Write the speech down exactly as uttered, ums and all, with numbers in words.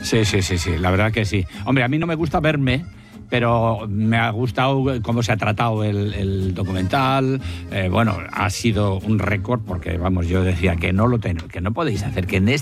Sí, sí, sí, sí, la verdad que sí. Hombre, a mí no me gusta verme, pero me ha gustado cómo se ha tratado el, el documental. Eh, bueno, ha sido un récord porque, vamos, yo decía que no lo ten, que no podéis hacer, que en este